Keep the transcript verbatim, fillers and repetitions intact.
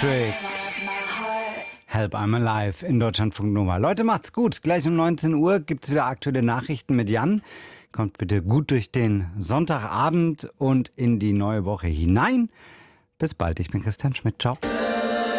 Patrick. Help, I'm Alive in Deutschlandfunk Nova. Leute, macht's gut. Gleich um neunzehn Uhr gibt's wieder aktuelle Nachrichten mit Jan. Kommt bitte gut durch den Sonntagabend und in die neue Woche hinein. Bis bald, ich bin Christian Schmidt. Ciao.